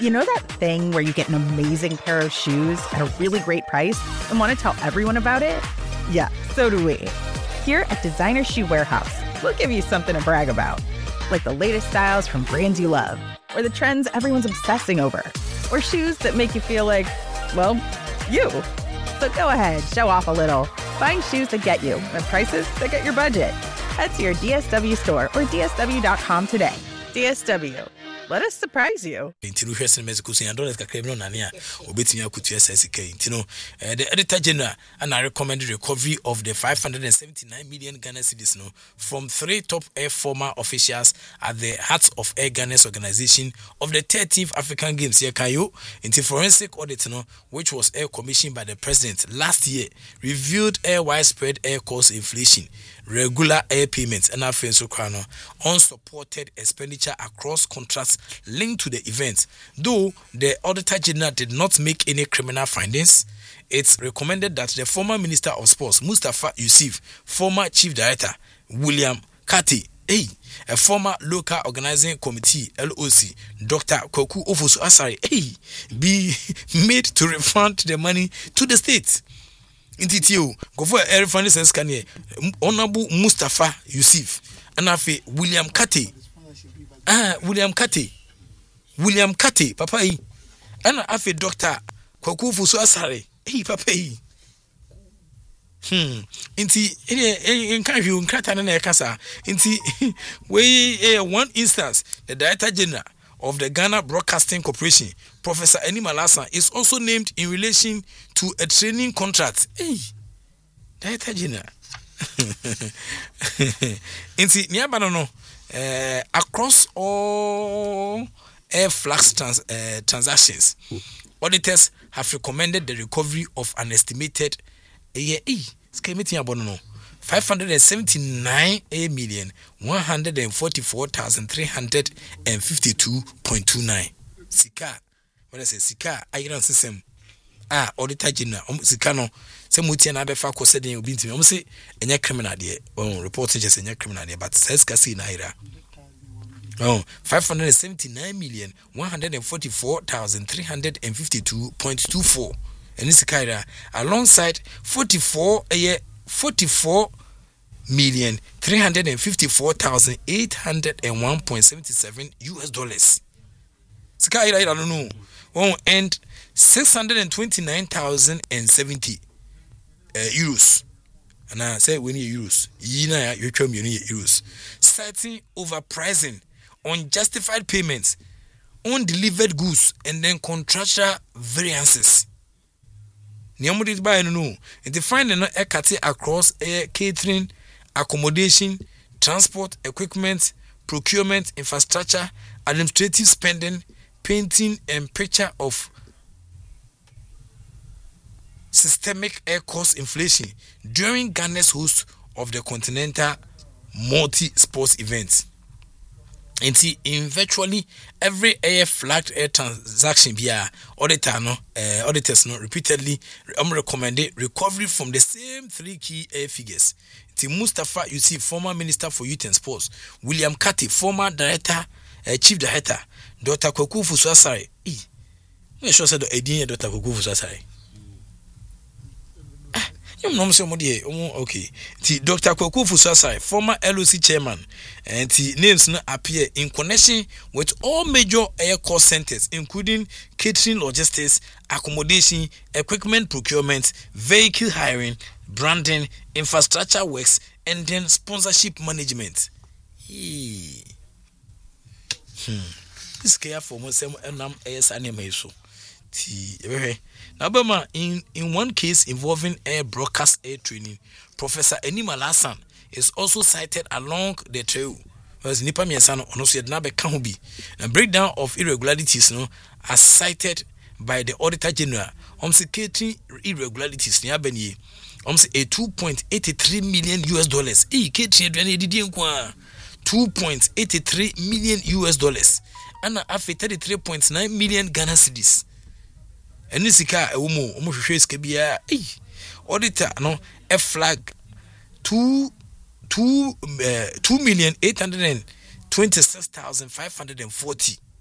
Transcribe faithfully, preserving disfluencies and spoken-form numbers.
You know that thing where you get an amazing pair of shoes at a really great price and want to tell everyone about it? Yeah, so do we. Here at Designer Shoe Warehouse, we'll give you something to brag about, like the latest styles from brands you love, or the trends everyone's obsessing over, or shoes that make you feel like, well, you. So go ahead, show off a little. Find shoes that get you at prices that get your budget. Head to your D S W store or D S W dot com today. D S W. Let us surprise you. Intino Hess and Mexico and dollars Cacabron Nania, Obetia Kutu S S K. Intino, the editor general, and I recommend the recovery of the five hundred seventy-nine million Ghana cedis no from three top air former officials at the Hearts of Air Ghana's organization of the thirteenth African Games here Kayo into forensic audit no, which was air commissioned by the president last year, reviewed air widespread air cost inflation, regular air payments, and offensive crown unsupported expenditure across contracts linked to the event. Though the Auditor General did not make any criminal findings, it's recommended that the former Minister of Sports, Mustafa Yusuf, former Chief Director, William Kati, hey, a former Local Organizing Committee, L O C, Doctor Koku Ofosu Asari, hey, be made to refund the money to the state. In T T O, go for a refund says can Honorable Mustafa Yusuf, and afi William Kati. Ah, William Kati. William Kati, papa yi. And afi Doctor Koku Ofosu Asari. Hey, papa yi. Hmm. Inti in in can't you nkata na kasa. Inti we one instance the Director General of the Ghana Broadcasting Corporation, Professor Eni Malasa, is also named in relation to a training contract. Hey, Director General. Inti niaba no uh, across all air flags trans, uh, transactions, auditors have recommended the recovery of an estimated eh eh skemiti abono five hundred seventy-nine million one hundred forty-four thousand three hundred fifty-two point two nine. Sika, when I say Sika, I don't system. Ah, Auditor General, um, Sika no. Some mutia na be fa ko se den obi ntimi. Um say enya criminal de. Oh, report just enya criminal de, but says kasi na ira. Oh, five hundred seventy-nine million one hundred forty-four thousand three hundred fifty-two point two four. And this Sika alongside forty-four a year forty-four million three hundred fifty-four thousand eight hundred one point seven seven U S dollars. Sky I don't know. Oh, and six hundred twenty-nine thousand seventy uh, euros. And I say we need euros. Yina you come you need euros. Citing overpricing, unjustified payments, undelivered goods, and then contractual variances. Niamudi buy no. And the finding no ekati across air catering, accommodation, transport, equipment, procurement, infrastructure, administrative spending, painting, and picture of systemic air cost inflation during Ghana's host of the Continental multi-sports events. And see, in virtually every air flagged air transaction via auditor no uh, auditors no repeatedly um, recommended recovery from the same three key air figures. T Mustafa Yusuf, former Minister for Youth and Sports, William Kati, former Director, uh, Chief Director, Doctor Koku Ofosu Asari. E. Me sure said the Doctor Koku Ofosu Asari. Okay. T Doctor Koku Ofosu Asari, former L O C chairman, and T names no appear in connection with all major air cost centers, including catering, logistics, accommodation, equipment procurement, vehicle hiring, branding, infrastructure works, and then sponsorship management. Hey. Hmm. This care for most and um as anime so. T now Bama in, in one case involving air broadcast air training, Professor Eni Malasa is also cited along the trail. As Nipa Miasano Onosi Nabe Kahubi. A breakdown of irregularities no as cited by the Auditor General on security irregularities near Benye. Um a two point eight three million U S dollars. E catering two point eight three million U S dollars. And after thirty-three point nine million Ghana cedis. And this car a woman almost shares Kabia. Auditor no a flag two two uh, two million eight hundred and twenty six thousand five hundred and forty